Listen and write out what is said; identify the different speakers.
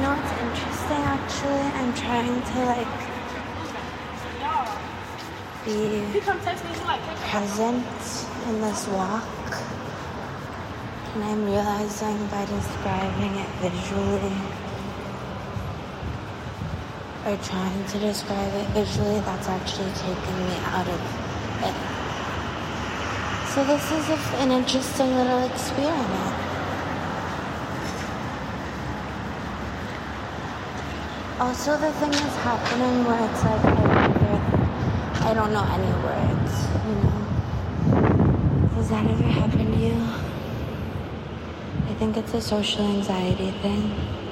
Speaker 1: know it's interesting actually. I'm trying to like be present in this walk, and I'm realizing by describing it visually or trying to describe it visually, that's actually taking me out of it. So this is an interesting little experiment. Also, the thing is happening where it's like I don't know any words, you know? Does that ever happen to you? I think it's a social anxiety thing.